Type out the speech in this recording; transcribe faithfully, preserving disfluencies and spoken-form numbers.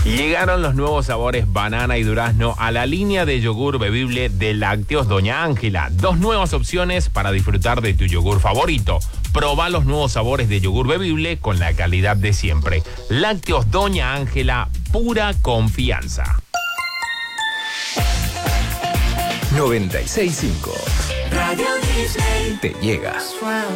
Llegaron los nuevos sabores banana y durazno a la línea de yogur bebible de Lácteos Doña Ángela. Dos nuevas opciones para disfrutar de tu yogur favorito. Proba los nuevos sabores de yogur bebible con la calidad de siempre. Lácteos Doña Ángela, pura confianza. noventa y seis punto cinco. Radio Disney te llega.